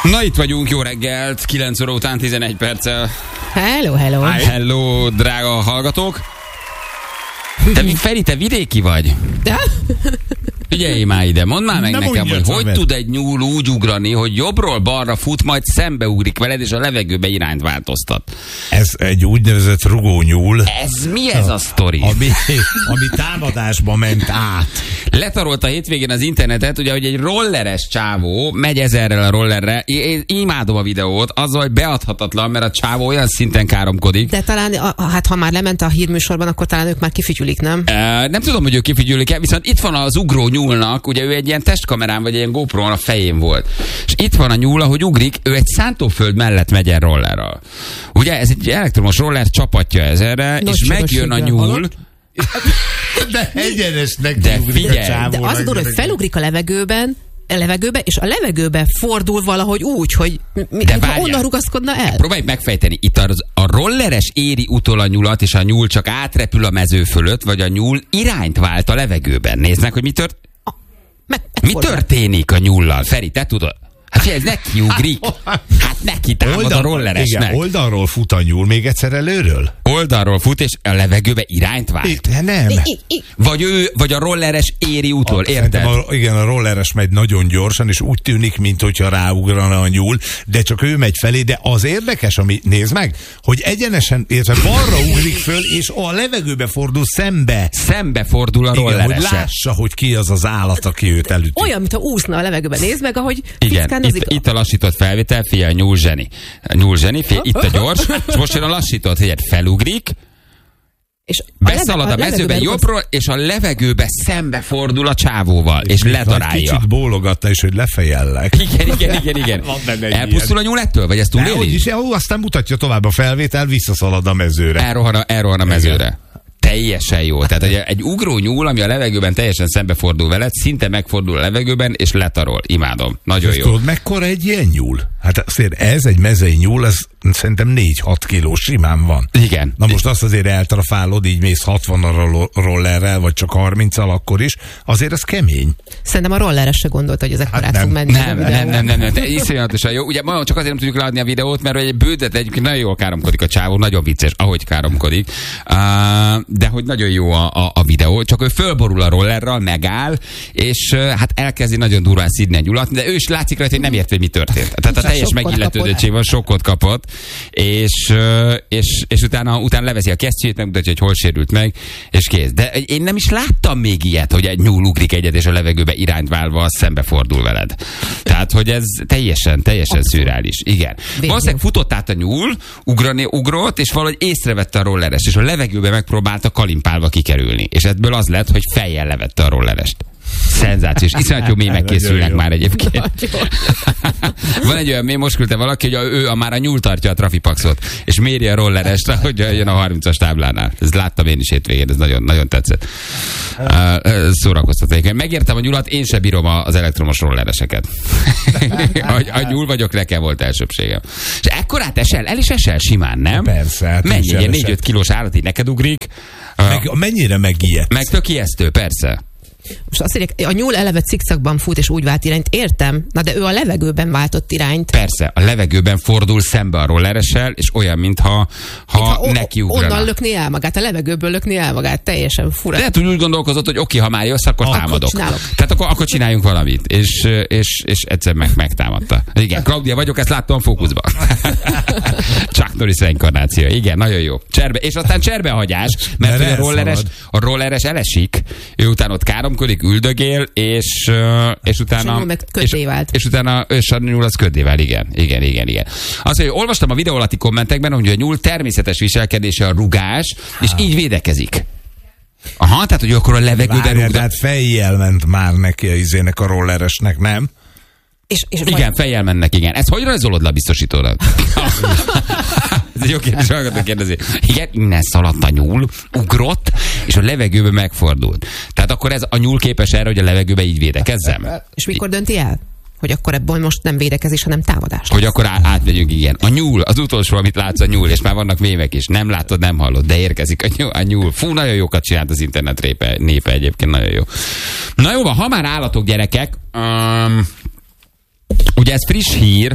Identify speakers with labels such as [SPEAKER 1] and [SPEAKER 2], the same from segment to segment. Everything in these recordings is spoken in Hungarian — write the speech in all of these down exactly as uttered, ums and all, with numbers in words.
[SPEAKER 1] Na itt vagyunk, jó reggelt, kilenc óra után tizenegy perccel.
[SPEAKER 2] Hello, hello.
[SPEAKER 1] Hi. Hello, drága hallgatók. Te, Feri, te vidéki vagy?
[SPEAKER 2] De?
[SPEAKER 1] Figyelj már ide, mondd már meg
[SPEAKER 3] Na,
[SPEAKER 1] nekem, hogy hogy
[SPEAKER 3] meg.
[SPEAKER 1] tud egy nyúl úgy ugrani, hogy jobbról balra fut, majd szembeugrik veled, és a levegőbe irányt változtat.
[SPEAKER 3] Ez egy úgynevezett rugónyúl,
[SPEAKER 1] Ez mi ez a sztori?
[SPEAKER 3] ami, ami támadásba ment át.
[SPEAKER 1] Letarolta a hétvégén az internetet, ugye, hogy egy rolleres csávó megy ezerrel a rollerre. Én imádom a videót, azzal, hogy beadhatatlan, mert a csávó olyan szinten káromkodik.
[SPEAKER 2] De talán, a, hát ha már lement a hírműsorban, akkor talán ők már kifütyülik, nem?
[SPEAKER 1] E, nem tudom, hogy ők kifigyülik-e, viszont itt van az ugró nyúlnak, ugye ő egy ilyen testkamerán, vagy egy ilyen GoPro-n a fején volt. És itt van a nyúl, ahogy ugrik, ő egy szántóföld mellett megy el rollerral. Ugye ez egy elektromos roller, csapatja ezerre,
[SPEAKER 2] Nagy
[SPEAKER 1] és megjön a nyúl.
[SPEAKER 3] De egyenesnek
[SPEAKER 1] De
[SPEAKER 3] ugrik
[SPEAKER 1] figyelj.
[SPEAKER 3] a csávó.
[SPEAKER 2] De az a dolog, hogy felugrik a levegőben, a levegőbe, és a levegőbe fordul valahogy úgy, hogy mi,
[SPEAKER 1] De
[SPEAKER 2] mintha
[SPEAKER 1] várjál.
[SPEAKER 2] onnan rugaszkodna el.
[SPEAKER 1] Próbálj megfejteni. Itt az, a rolleres éri utol a nyulat, és a nyúl csak átrepül a mező fölött, vagy a nyúl irányt vált a levegőben. Nézd meg, hogy mi, tört...
[SPEAKER 2] Meg,
[SPEAKER 1] mi történik a nyúllal. Feri, te tudod? Hát ez neki ugrik. Hát neki támad Oldal, a rolleresnek.
[SPEAKER 3] Igen, oldalról fut a nyúl, még egyszer előről?
[SPEAKER 1] Oldalról fut, és a levegőbe irányt vált.
[SPEAKER 3] De nem.
[SPEAKER 2] I, I,
[SPEAKER 1] Vagy ő, vagy a rolleres éri útól,
[SPEAKER 3] A-
[SPEAKER 1] érted?
[SPEAKER 3] szerintem A, igen, a rolleres megy nagyon gyorsan, és úgy tűnik, mintha ráugrana a nyúl, de csak ő megy felé, de az érdekes, ami, nézd meg, hogy egyenesen, érted, balra ugrik föl, és a levegőbe fordul szembe.
[SPEAKER 1] Szembe fordul a
[SPEAKER 3] Igen, hogy
[SPEAKER 1] rollerese.
[SPEAKER 3] lássa, hogy ki az az állat, aki őt elüti.
[SPEAKER 2] olyan, mintha úszna a levegőben. Nézd meg, ahogy
[SPEAKER 1] Igen,
[SPEAKER 2] fickánozik.
[SPEAKER 1] itt, itt a lassított felvétel, figyelj, nyúl zseni. A nyúl zseni, figyelj, itt a gyors, és most jön a lassított, figyelj, felugrik,
[SPEAKER 2] És
[SPEAKER 1] beszalad a, a mezőben
[SPEAKER 2] levegőben
[SPEAKER 1] jobbról, és a levegőbe szembe fordul a csávóval, és
[SPEAKER 3] Vagy
[SPEAKER 1] ledarálja.
[SPEAKER 3] kicsit bólogatta is, hogy lefejellek.
[SPEAKER 1] Igen, igen, igen, igen.
[SPEAKER 3] Van benne egy
[SPEAKER 1] Elpusztul a nyúl ettől, vagy ezt
[SPEAKER 3] Dehogy
[SPEAKER 1] túléli?
[SPEAKER 3] is, ó, aztán mutatja tovább a felvétel, visszaszalad a mezőre.
[SPEAKER 1] Elrohan a, elrohan a mezőre. Teljesen jó. Tehát egy, egy ugró nyúl, ami a levegőben teljesen szembefordul veled, szinte megfordul a levegőben, és letarol. Imádom. Nagyon
[SPEAKER 3] Ezt
[SPEAKER 1] jó.
[SPEAKER 3] tudod, mekkora egy ilyen nyúl? Hát azért ez egy mezei nyúl, ez szerintem négy-hat kiló simán van.
[SPEAKER 1] Igen.
[SPEAKER 3] Na most azt azért eltrafálod, így mész hatvannal rollerrel, vagy csak harminccal akkor is, azért ez kemény.
[SPEAKER 2] Szerintem a rolleres se gondolta, hogy ezek
[SPEAKER 3] Hát
[SPEAKER 2] hát
[SPEAKER 3] nem.
[SPEAKER 2] fog menni.
[SPEAKER 1] Nem, nem, nem, nem, nem. De iszonyatosan jó. Ugye ma csak azért nem tudjuk leadni a videót, mert egy bődet egyébként nagyon jól káromkodik a csávó, nagyon vicces, ahogy káromkodik. Uh, de hogy nagyon jó a, a, a videó, csak ő fölborul a rollerral, megáll, és uh, hát elkezdi nagyon durván szídni a nyulat, de ő is látszik rajta, hogy nem ért, hogy mi történt. Tehát a teljes megilletődöttség van, sokkot kapott, és, uh, és, és utána, utána leveszi a kesztyűjét, megmutatja, hogy hol sérült meg, és kész. De én nem is láttam még ilyet, hogy egy nyúl ugrik egyet, és a levegőbe irányt válva szembefordul veled. Tehát, hogy ez teljesen, teljesen szürreális. Igen. Valószínűleg futott át a nyúl, ugrani, ugrott, és valahogy észrevette a rolleres, és a levegőbe megpróbálta kalimpálva kikerülni. És ebből az lett, hogy fejjel levette a rollerest. Szenzációs. Iszonyat jó mémek készülnek már egyébként. Van egy olyan mém, most küldte valaki, hogy a, ő a, már a nyúl tartja a trafipaxot, és méri a rollerest, hogy jön a harmincas táblánál. Ezt láttam én is hétvégén, ez nagyon, nagyon tetszett. Uh, szórakoztató. Megértem a nyulat, én se bírom az elektromos rollereseket. a, a nyúl vagyok, nekem volt elsőbségem. És ekkorát esel? El is esel simán, nem?
[SPEAKER 3] Persze. Hát
[SPEAKER 1] mennyi,
[SPEAKER 3] is
[SPEAKER 1] ilyen
[SPEAKER 3] elesett.
[SPEAKER 1] négy-öt kilós állat így neked ugrik?
[SPEAKER 3] Meg, mennyire megijedt?
[SPEAKER 1] Meg tök ijesztő, persze.
[SPEAKER 2] Most azt mondják, a nyúl eleve cikszakban fut, és úgy vált irányt. Értem, na de ő a levegőben váltott irányt.
[SPEAKER 1] Persze, a levegőben fordul szembe a rolleressel, és olyan, mintha ha
[SPEAKER 2] Mintha
[SPEAKER 1] neki
[SPEAKER 2] o-
[SPEAKER 1] ugrana.
[SPEAKER 2] onnan lökné el magát, a levegőből lökné el magát, teljesen fura.
[SPEAKER 1] Lehet, hogy úgy gondolkozott, hogy oké, ha már jössz, akkor,
[SPEAKER 2] Akkor
[SPEAKER 1] támadok.
[SPEAKER 2] csinálok.
[SPEAKER 1] Tehát akkor, akkor csináljunk valamit. És, és, és egyszer meg, megtámadta. Igen, Claudia vagyok, ezt láttam a fókuszban. Chuck Norris reinkarnáció. Igen, nagyon jó. Cserbe. És aztán cserbehagyás, mert
[SPEAKER 3] Mert
[SPEAKER 1] hogy a rolleres,
[SPEAKER 3] elszalad.
[SPEAKER 1] a rolleres elesik, ő utána ott káromkodik, üldögél, és, ö, és utána...
[SPEAKER 2] És a nyúl meg köddé vált.
[SPEAKER 1] És, és utána és a nyúl az köddé vált, igen. Igen, igen, igen. Azt mondja, hogy olvastam a videó alatti kommentekben, hogy a nyúl természetes viselkedése a rugás, és így védekezik. Aha, tehát, hogy akkor a levegőben
[SPEAKER 3] Várjál,
[SPEAKER 1] rúg.
[SPEAKER 3] tehát fejjel ment már neki a izének, a rolleresnek, nem?
[SPEAKER 2] És, és
[SPEAKER 1] Igen, fejjel mennek, igen. Ezt hogy rajzolod le a biztosítónak? Ez egy jó kérdés, hallgatók kérdezi. Igen, innen szaladt a nyúl, ugrott, és a levegőbe megfordult. Tehát akkor ez a nyúl képes erre, hogy a levegőbe így védekezzem?
[SPEAKER 2] És mikor dönti el? Hogy akkor ebből most nem védekezés, hanem támadás.
[SPEAKER 1] Hogy akkor á- átmegyünk, igen. A nyúl, az utolsó, amit látsz, a nyúl, és már vannak mémek is. Nem látod, nem hallod, de érkezik a nyúl. A nyúl. Fú, nagyon jókat csinált az internet répe, népe egyébként, nagyon jó. Na jó van, ha már állatok, gyerekek, um, Ugye ez friss hír,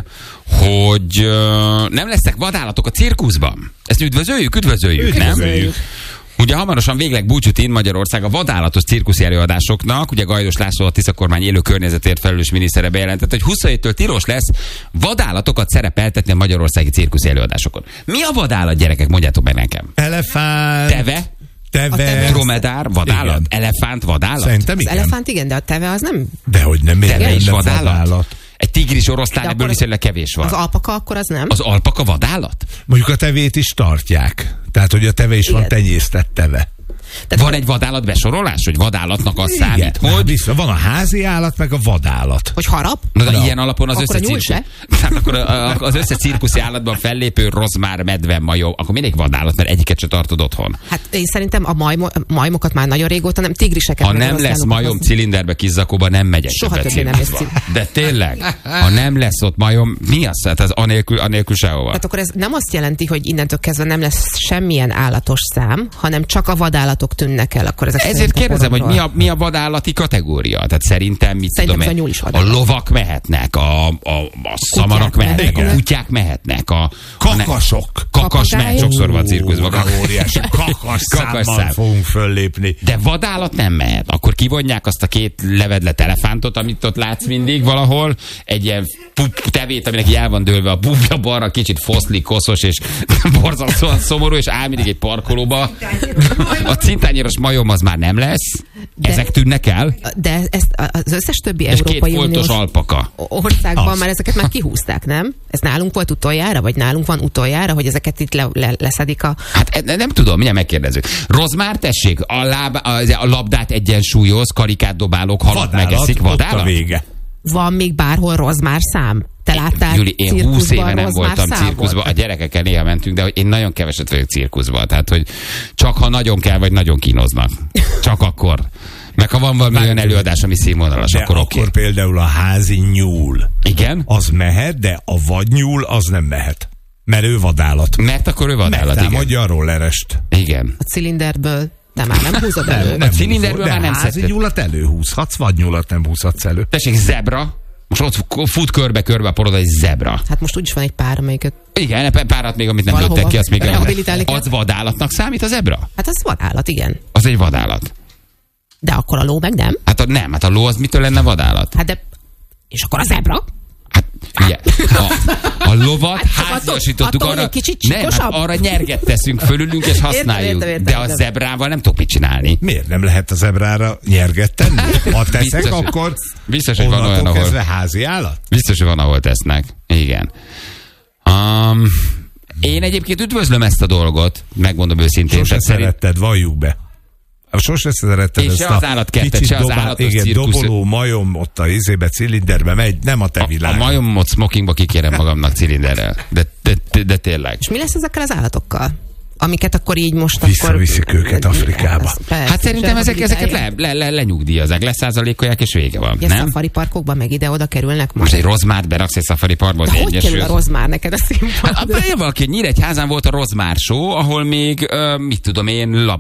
[SPEAKER 1] hogy uh, nem lesznek vadállatok a cirkuszban. Ezt üdvözöljük, üdvözöljük,
[SPEAKER 3] Üdvözöljük.
[SPEAKER 1] nem? Ugye hamarosan végleg búcsút in Magyarország a vadállatos cirkuszi előadásoknak. Ugye Gajdos László, a Tisza kormány élő környezetért felelős minisztere bejelentette, hogy huszonhéttől tilos lesz vadállatokat szerepeltetni a magyarországi cirkuszi előadásokon. Mi a vadállat, gyerekek? Mondjátok meg nekem.
[SPEAKER 3] Elefánt.
[SPEAKER 1] Teve?
[SPEAKER 3] Teve.
[SPEAKER 1] Dromedár? Vadállat?
[SPEAKER 3] Igen.
[SPEAKER 1] Elefánt? Vadállat?
[SPEAKER 3] Szerintem
[SPEAKER 2] Az
[SPEAKER 3] igen.
[SPEAKER 2] elefánt igen, de a teve az nem...
[SPEAKER 3] Dehogy nem, miért
[SPEAKER 1] Teve
[SPEAKER 3] nem
[SPEAKER 1] is
[SPEAKER 3] nem
[SPEAKER 1] vadállat?
[SPEAKER 3] vadállat?
[SPEAKER 1] Egy tigris oroszlán,
[SPEAKER 2] De
[SPEAKER 1] ebből
[SPEAKER 2] akkor
[SPEAKER 1] viszonylag kevés van.
[SPEAKER 2] Az alpaka akkor az nem?
[SPEAKER 1] Az alpaka vadállat?
[SPEAKER 3] Mondjuk a tevét is tartják. Tehát, hogy a teve is
[SPEAKER 2] Igen.
[SPEAKER 3] van tenyésztett teve.
[SPEAKER 2] Tehát
[SPEAKER 1] Van egy vadállat besorolás, hogy vadállatnak az számít,
[SPEAKER 3] Igen.
[SPEAKER 1] hogy...
[SPEAKER 3] Vissza, van a házi állat, meg a vadállat.
[SPEAKER 2] hogy harap?
[SPEAKER 1] Na, de
[SPEAKER 3] Na.
[SPEAKER 1] ilyen alapon az
[SPEAKER 2] Akkor a
[SPEAKER 1] össze
[SPEAKER 2] nyúl
[SPEAKER 1] cirkusz...
[SPEAKER 2] se?
[SPEAKER 1] Tehát akkor a- a- az össze cirkuszi állatban fellépő rozmár, medve, majom, akkor mindig vadállat, mert egyiket se tartod otthon.
[SPEAKER 2] Hát én szerintem a majmo, majmokat már nagyon régóta nem, tigriseket.
[SPEAKER 1] Ha
[SPEAKER 2] meg
[SPEAKER 1] nem lesz
[SPEAKER 2] oroszlánokat
[SPEAKER 1] majom
[SPEAKER 2] az-
[SPEAKER 1] cilinderbe kizzakóba, nem megyek
[SPEAKER 2] Soha
[SPEAKER 1] többet
[SPEAKER 2] többé nem
[SPEAKER 1] cirkuszba.
[SPEAKER 2] lesz
[SPEAKER 1] De tényleg, ha nem lesz ott majom, mi az? Hát az anélkül, anélkül sehova.
[SPEAKER 2] Tehát akkor ez nem azt jelenti, hogy innentől kezdve nem lesz semmilyen állatos szám, hanem csak a vadállatok tűnnek el. Akkor ezek
[SPEAKER 1] Ezért
[SPEAKER 2] szerint a
[SPEAKER 1] kérdezem, hogy mi
[SPEAKER 2] porondról.
[SPEAKER 1] a, mi a vadállati kategória? Tehát szerintem, mit
[SPEAKER 2] Szerintem
[SPEAKER 1] tudom
[SPEAKER 2] ez a
[SPEAKER 1] én,
[SPEAKER 2] nyúl is
[SPEAKER 1] a
[SPEAKER 2] vadállat.
[SPEAKER 1] lovak mehetnek, a, a, a szamarak mehetnek,
[SPEAKER 2] mehetnek.
[SPEAKER 1] a kutyák mehetnek, a...
[SPEAKER 3] Kakasok.
[SPEAKER 1] A ne, kakas
[SPEAKER 2] Papagájok.
[SPEAKER 1] mehet, sokszor van cirkuszban.
[SPEAKER 3] Ó, de óriási kakas
[SPEAKER 1] Kakas
[SPEAKER 3] számmal
[SPEAKER 1] szám.
[SPEAKER 3] fogunk föllépni.
[SPEAKER 1] De vadállat nem mehet. Akkor kivonják azt a két levedlet elefántot, amit ott látsz mindig valahol, egy ilyen pup tevét, aminek el van dőlve a pupja balra, kicsit foszli, koszos és borzasztóan szomorú, és áll mindig egy parkolóba. A cintányéros majom az már nem lesz.
[SPEAKER 2] De-
[SPEAKER 1] Ezek tűnnek el.
[SPEAKER 2] De ezt az összes többi
[SPEAKER 1] És két
[SPEAKER 2] Európai
[SPEAKER 1] foltos
[SPEAKER 2] Uniós
[SPEAKER 1] alpaka.
[SPEAKER 2] országban
[SPEAKER 3] Az.
[SPEAKER 2] már ezeket már kihúzták, nem? Ez nálunk volt utoljára, vagy nálunk van utoljára, hogy ezeket itt le, le, leszedik a...
[SPEAKER 1] Hát e- nem tudom, mindjárt megkérdezzük. Rozmár, tessék, a, láb, a, a labdát egyensúlyoz, karikát dobálók, halat megeszik,
[SPEAKER 3] ott a
[SPEAKER 1] vadállat?
[SPEAKER 3] vége.
[SPEAKER 2] Van még bárhol rozmár szám? Te láttál
[SPEAKER 1] Júli, én
[SPEAKER 2] cirkuszban
[SPEAKER 1] húsz éve nem
[SPEAKER 2] rozmár
[SPEAKER 1] voltam
[SPEAKER 2] számot?
[SPEAKER 1] cirkuszban, a gyerekekkel néha mentünk, de hogy én nagyon keveset vagyok cirkuszban. Tehát, hogy csak ha nagyon kell, vagy nagyon kínoznak. Csak akkor. Meg ha van valami olyan előadás, ami színvonalas,
[SPEAKER 3] De
[SPEAKER 1] akkor
[SPEAKER 3] akkor,
[SPEAKER 1] oké. Okay.
[SPEAKER 3] például a házi nyúl,
[SPEAKER 1] Igen?
[SPEAKER 3] az mehet, de a vadnyúl az nem mehet. Mert ő vadállat.
[SPEAKER 1] Mert akkor ő vadállat, igen.
[SPEAKER 3] Megtámadja a rollerest.
[SPEAKER 1] Igen.
[SPEAKER 2] A cilinderből de már nem húzod elő.
[SPEAKER 1] A cilinderből
[SPEAKER 3] de
[SPEAKER 1] már nem
[SPEAKER 3] házi
[SPEAKER 1] szedted.
[SPEAKER 3] nyúlat előhúzhatsz, vadnyúlat nem húzhatsz elő.
[SPEAKER 1] Tessék, zebra. Most ott fut körbe-körbe a poroda egy zebra.
[SPEAKER 2] Hát most úgyis van egy pár, amelyiket...
[SPEAKER 1] Igen, párat még, amit nem
[SPEAKER 2] Valahova
[SPEAKER 1] lőttek ki, azt még
[SPEAKER 2] rehabilitálni kell.
[SPEAKER 1] az vadállatnak számít a zebra?
[SPEAKER 2] Hát az vadállat, igen.
[SPEAKER 1] Az egy vadállat.
[SPEAKER 2] De akkor a ló meg nem.
[SPEAKER 1] Hát a, nem, hát a ló az mitől lenne vadállat?
[SPEAKER 2] Hát de... És akkor a zebra?
[SPEAKER 1] Hát, ugye, a, a lovat
[SPEAKER 2] Hát,
[SPEAKER 1] háziasítottuk
[SPEAKER 2] attól, hogy
[SPEAKER 1] arra,
[SPEAKER 2] egy kicsit
[SPEAKER 1] nem, hát
[SPEAKER 2] csikosabb.
[SPEAKER 1] arra nyerget teszünk fölülünk és használjuk.
[SPEAKER 2] Értem, értem,
[SPEAKER 1] de
[SPEAKER 2] értem,
[SPEAKER 1] a
[SPEAKER 2] értem.
[SPEAKER 1] zebrával nem tudok mit csinálni.
[SPEAKER 3] Miért nem lehet a zebrára nyerget tenni? Ha teszek,
[SPEAKER 1] Biztos, hogy-
[SPEAKER 3] akkor
[SPEAKER 1] biztos, hogy van
[SPEAKER 3] onnantól
[SPEAKER 1] olyan, ahol-
[SPEAKER 3] kezdve házi állat?
[SPEAKER 1] Biztos, hogy van, ahol tesznek. Igen. Um, én egyébként üdvözlöm ezt a dolgot, megmondom őszintén.
[SPEAKER 3] Sose
[SPEAKER 1] Tehát szerint-
[SPEAKER 3] szeretted, valljuk be. Sose szeretted
[SPEAKER 1] És
[SPEAKER 3] ezt
[SPEAKER 1] se
[SPEAKER 3] a
[SPEAKER 1] az állatkertet,
[SPEAKER 3] kicsit
[SPEAKER 1] se az
[SPEAKER 3] dobál-
[SPEAKER 1] állatos
[SPEAKER 3] igen,
[SPEAKER 1] cirkusz-
[SPEAKER 3] doboló majom ott a izébe, cilinderbe megy, nem a te
[SPEAKER 1] A, a
[SPEAKER 3] világ.
[SPEAKER 1] majomot smokingba kikérem magamnak cilinderrel. De, de, de, de tényleg.
[SPEAKER 2] És mi lesz ezekkel az állatokkal? Amiket akkor így most
[SPEAKER 3] Visszaviszik
[SPEAKER 2] akkor...
[SPEAKER 3] őket Afrikába.
[SPEAKER 2] Az persze,
[SPEAKER 1] Hát szerintem ezek, ezeket le,
[SPEAKER 2] rehabilitálják.
[SPEAKER 1] le, le, lenyugdíjazzák, leszázalékolják, és vége van.
[SPEAKER 2] Ugye
[SPEAKER 1] Nem?
[SPEAKER 2] szafari parkokban meg ide-oda kerülnek
[SPEAKER 1] Most
[SPEAKER 2] most.
[SPEAKER 1] egy rozmárt beraksz egy szafari parkba,
[SPEAKER 2] De
[SPEAKER 1] hogy
[SPEAKER 2] hogy kerül a rozmár neked a színpadra?
[SPEAKER 1] Hát, valaki, hogy Nyíregyházán volt a rozmár show, ahol még, ö, mit tudom én, lab